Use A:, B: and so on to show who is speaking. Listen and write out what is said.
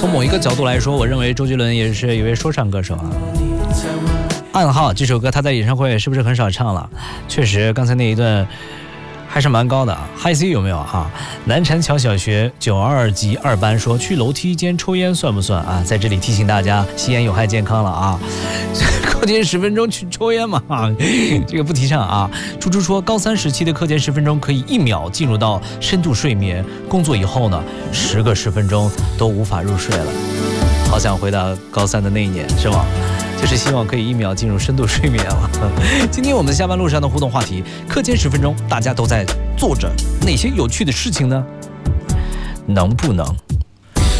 A: 从某一个角度来说，我认为周杰伦也是一位说唱歌手啊。暗号这首歌他在演唱会是不是很少唱了？确实，刚才那一段还是蛮高的啊。Hi C 有没有啊？南禅桥小学92级2班说去楼梯间抽烟算不算啊？在这里提醒大家，吸烟有害健康了啊。课间10分钟去抽烟嘛，这个不提倡啊。猪猪说，高3时期的课间10分钟可以1秒进入到深度睡眠，工作以后呢，10个10分钟都无法入睡了。好想回到高3的那一年，是吗？就是希望可以1秒进入深度睡眠了。今天我们下班路上的互动话题，课间10分钟，大家都在做着哪些有趣的事情呢？能不能